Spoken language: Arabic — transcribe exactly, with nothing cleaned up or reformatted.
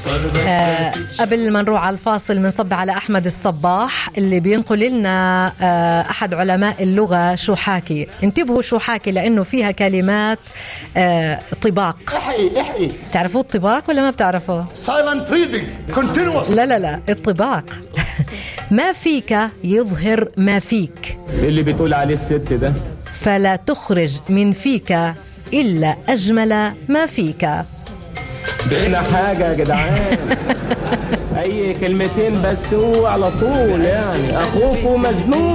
آه قبل ما نروح على الفاصل بنصب على أحمد الصباح اللي بينقل لنا آه أحد علماء اللغة شو حاكي. انتبهوا شو حاكي لأنه فيها كلمات آه طباق. احقي احقي تعرفوا الطباق ولا ما بتعرفوا؟ silent reading continuous. لا لا لا الطباق. ما فيك يظهر ما فيك، اللي بتقول عليه الست ده، فلا تخرج من فيك إلا أجمل ما فيك. بقينا حاجة يا جدعان. أي كلمتين بس هو على طول يعني أخوكوا مزنوق.